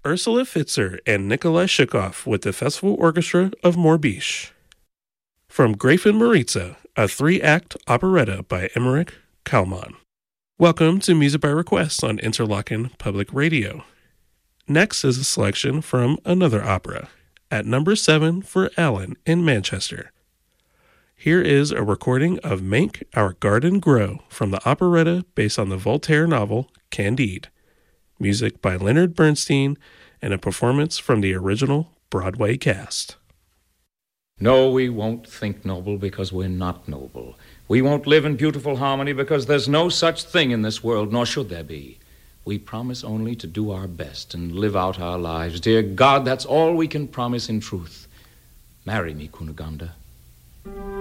Ursula Fitzer and Nikolai Shukov with the Festival Orchestra of Morbisch. From Gräfin Maritza, a 3-act operetta by Emmerich Kalman. Welcome to Music by Request on Interlochen Public Radio. Next is a selection from another opera, at number 7 for Allen in Manchester. Here is a recording of Make Our Garden Grow from the operetta based on the Voltaire novel Candide. Music by Leonard Bernstein and a performance from the original Broadway cast. No, we won't think noble because we're not noble. We won't live in beautiful harmony because there's no such thing in this world, nor should there be. We promise only to do our best and live out our lives. Dear God, that's all we can promise in truth. Marry me, Cunegonde.